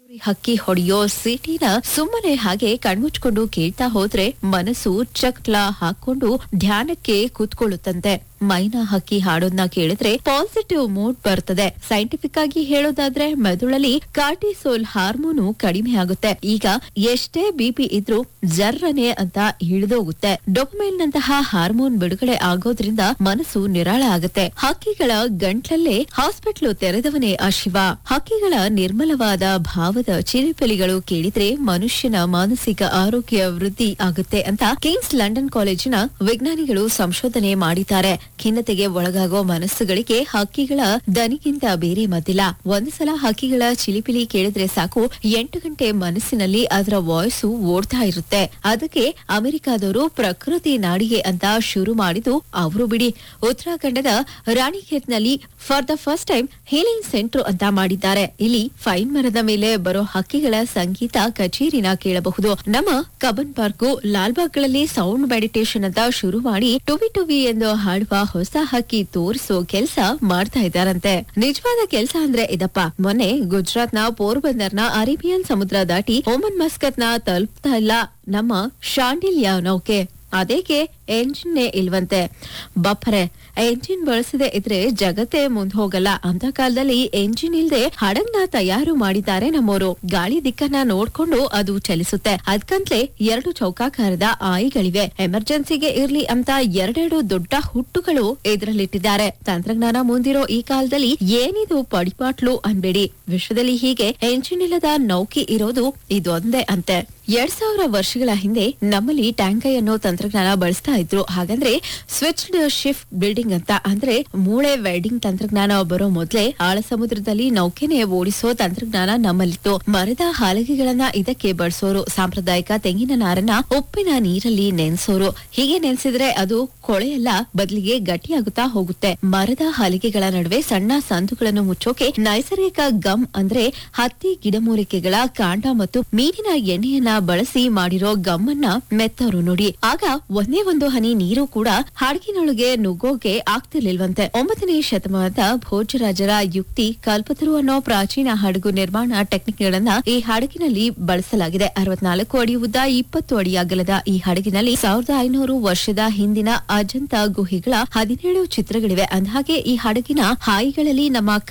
ಹಕ್ಕಿ ಹೊಡೆಯೋ ಸಿಟಿನ ಸುಮ್ಮನೆ ಹಾಗೆ ಕಣ್ಮುಚ್ಕೊಂಡು ಕೇಳ್ತಾ ಹೋದ್ರೆ ಮನಸ್ಸು ಚಕ್ಲ ಹಾಕೊಂಡು ಧ್ಯಾನಕ್ಕೆ ಕೂತ್ಕೊಳ್ಳುತ್ತಂತೆ. ಮೈನಾ ಹಕ್ಕಿ ಹಾಡೋದ್ನ ಕೇಳಿದ್ರೆ ಪಾಸಿಟಿವ್ ಮೂಡ್ ಬರ್ತದೆ. ಸೈಂಟಿಫಿಕ್ ಆಗಿ ಹೇಳೋದಾದ್ರೆ ಮೆದುಳಲ್ಲಿ ಕಾರ್ಟಿಸೋಲ್ ಹಾರ್ಮೋನು ಕಡಿಮೆ ಆಗುತ್ತೆ. ಈಗ ಎಷ್ಟೇ ಬಿಪಿ ಇದ್ರೂ ಜರ್ರನೆ ಅಂತ ಹಿಡಿದೋಗುತ್ತೆ. ಡೊಪಮೈನ್ ನಂತಹ ಹಾರ್ಮೋನ್ ಬಿಡುಗಡೆ ಆಗೋದ್ರಿಂದ ಮನಸ್ಸು ನಿರಾಳ ಆಗುತ್ತೆ. ಹಕ್ಕಿಗಳ ಗಂಟ್ಲಲ್ಲೇ ಹಾಸ್ಪಿಟ್ಲು ತೆರೆದವನೇ ಆ ಶಿವ. ಹಕ್ಕಿಗಳ ನಿರ್ಮಲವಾದ ಭಾವದ ಚಿಲಿಪಿಲಿಗಳು ಕೇಳಿದ್ರೆ ಮನುಷ್ಯನ ಮಾನಸಿಕ ಆರೋಗ್ಯ ವೃದ್ಧಿ ಆಗುತ್ತೆ ಅಂತ ಕಿಂಗ್ಸ್ ಲಂಡನ್ ಕಾಲೇಜಿನ ವಿಜ್ಞಾನಿಗಳು ಸಂಶೋಧನೆ ಮಾಡಿದ್ದಾರೆ. ಖಿನ್ನತೆಗೆ ಒಳಗಾಗೋ ಮನಸ್ಸುಗಳಿಗೆ ಹಕ್ಕಿಗಳ ದನಿಗಿಂತ ಬೇರೆ ಮದ್ದಿಲ್ಲ. ಒಂದು ಸಲ ಹಕ್ಕಿಗಳ ಚಿಲಿಪಿಲಿ ಕೇಳಿದ್ರೆ ಸಾಕು, 8 ಗಂಟೆ ಮನಸ್ಸಿನಲ್ಲಿ ಅದರ ವಾಯ್ಸು ಓಡ್ತಾ ಇರುತ್ತೆ. ಅದಕ್ಕೆ ಅಮೆರಿಕಾದವರು ಪ್ರಕೃತಿ ನಾಡಿಗೆ ಅಂತ ಶುರು ಮಾಡಿದ್ದು ಅವರು ಬಿಡಿ. ಉತ್ತರಾಖಂಡದ ರಾಣಿಖೇತ್ನಲ್ಲಿ for the first time healing centre ಅಂತ ಮಾಡಿದ್ದಾರೆ. ಇಲ್ಲಿ ಫೈನ್ ಮರದ ಮೇಲೆ ಬರೋ ಹಕ್ಕಿಗಳ ಸಂಗೀತ ಕಚೇರಿನ ಕೇಳಬಹುದು. ನಮ್ಮ ಕಬ್ಬನ್ ಪಾರ್ಕ್, ಲಾಲ್ಬಾಗ್ಗಳಲ್ಲಿ ಸೌಂಡ್ ಮೆಡಿಟೇಷನ್ ಅಂತ ಶುರು ಮಾಡಿ ಟುವಿ ಟುವಿ ಎಂದು ಹಾಡುವ ಹೊಸ ಹಕ್ಕಿ ತೋರಿಸೋ ಕೆಲಸ ಮಾಡ್ತಾ ಇದ್ದಾರಂತೆ. ನಿಜವಾದ ಕೆಲಸ ಅಂದ್ರೆ ಇದಪ್ಪ. ಮೊನ್ನೆ ಗುಜರಾತ್ನ ಪೋರ್ಬಂದರ್ನ ಅರೇಬಿಯನ್ ಸಮುದ್ರ ದಾಟಿ ಓಮನ್ ಮಸ್ಕತ್ನ ತಲುಪ್ತಾ ಇಲ್ಲ ನಮ್ಮ ಶಾಂಡಿಲ್ಯ ನೌಕೆ. ಅದೇಕೆ ಎಂಜಿನ್ನೇ ಇಲ್ವಂತೆ. ಬಪ್ಪರೆ, ಎಂಜಿನ್ ಬಳಸದೆ ಇದ್ರೆ ಜಗತ್ತೇ ಮುಂದ್ ಹೋಗಲ್ಲ. ಅಂತ ಕಾಲದಲ್ಲಿ ಎಂಜಿನ್ ಇಲ್ದೆ ಹಡಗ್ನ ತಯಾರು ಮಾಡಿದ್ದಾರೆ ನಮ್ಮೋರು. ಗಾಳಿ ದಿಕ್ಕನ್ನ ನೋಡ್ಕೊಂಡು ಅದು ಚಲಿಸುತ್ತೆ. ಅದ್ಕಂತ್ಲೆ 2 ಚೌಕಾಕಾರದ ಆಯಿಗಳಿವೆ. ಎಮರ್ಜೆನ್ಸಿಗೆ ಇರ್ಲಿ ಅಂತ 2 ದೊಡ್ಡ ಹುಟ್ಟುಗಳು ಎದುರಲ್ಲಿಟ್ಟಿದ್ದಾರೆ. ತಂತ್ರಜ್ಞಾನ ಮುಂದಿರೋ ಈ ಕಾಲದಲ್ಲಿ ಏನಿದು ಪಡಿಪಾಟ್ಲು ಅನ್ಬೇಡಿ. ವಿಶ್ವದಲ್ಲಿ ಹೀಗೆ ಎಂಜಿನ್ ಇಲ್ಲದ ನೌಕೆ ಇರೋದು ಇದೊಂದೇ ಅಂತೆ. 2000 ವರ್ಷಗಳ ಹಿಂದೆ ನಮ್ಮಲ್ಲಿ ಟ್ಯಾಂಕೈ ಅನ್ನೋ ತಂತ್ರಜ್ಞಾನ ಬಳಸ್ತಾ ಇದ್ರು. ಹಾಗಂದ್ರೆ ಸ್ವಿಚ್ಡ್ ಶಿಫ್ಟ್ ಬಿಲ್ಡಿಂಗ್ ಅಂತ, ಅಂದ್ರೆ ಮೂಳೆ ವೆಲ್ಡಿಂಗ್ ತಂತ್ರಜ್ಞಾನ ಬರೋ ಮೊದ್ಲೇ ಆಳ ಸಮುದ್ರದಲ್ಲಿ ನೌಕೆನೆ ಓಡಿಸೋ ತಂತ್ರಜ್ಞಾನ ನಮ್ಮಲ್ಲಿತ್ತು. ಮರದ ಹಾಲಗೆಗಳನ್ನ ಇದಕ್ಕೆ ಬಳಸೋರು. ಸಾಂಪ್ರದಾಯಿಕ ತೆಂಗಿನ ನಾರನ್ನ ಉಪ್ಪಿನ ನೀರಲ್ಲಿ ನೆನೆಸೋರು. ಹೀಗೆ ನೆನೆಸಿದ್ರೆ ಅದು ಕೊಳೆಯಲ್ಲ, ಬದಲಿಗೆ ಗಟ್ಟಿಯಾಗುತ್ತಾ ಹೋಗುತ್ತೆ. ಮರದ ಹಲಿಗೆಗಳ ನಡುವೆ ಸಣ್ಣ ಸಂದುಗಳನ್ನು ಮುಚ್ಚೋಕೆ ನೈಸರ್ಗಿಕ ಗಮ್ ಅಂದ್ರೆ ಹತ್ತಿ ಗಿಡಮೂಲಿಕೆಗಳ ಕಾಂಡ ಮತ್ತು ಮೀನಿನ ಎಣ್ಣೆಯನ್ನ ಬಳಸಿ ಮಾಡಿರೋ ಗಮ್ಮನ್ನ ಮೆತ್ತರು ನೋಡಿ. ಆಗ ಒಂದೇ ಒಂದು ಹನಿ ನೀರು ಕೂಡ ಹಡಗಿನೊಳಗೆ ನುಗ್ಗೋಕೆ ಆಗ್ತಿರ್ಲಿಲ್ವಂತೆ. 9ನೇ ಶತಮಾನದ ಭೋಜರಾಜರ ಯುಕ್ತಿ ಕಲ್ಪತರು ಅನ್ನೋ ಪ್ರಾಚೀನ ಹಡಗು ನಿರ್ಮಾಣ ಟೆಕ್ನಿಕ್ ಗಳನ್ನ ಈ ಹಡಗಿನಲ್ಲಿ ಬಳಸಲಾಗಿದೆ. 64 ಅಡಿ ಉದ್ದ, 20 ಅಡಿ ಅಗಲದ ಈ ಹಡಗಿನಲ್ಲಿ 1500 ವರ್ಷದ ಹಿಂದಿನ ಅಜಂತ ಗುಹೆಗಳ 17 ಚಿತ್ರಗಳಿವೆ. ಅಂದಹಾಗೆ ಈ ಹಡಗಿನ ಹಾಯಿಗಳಲ್ಲಿ ನಮ್ಮ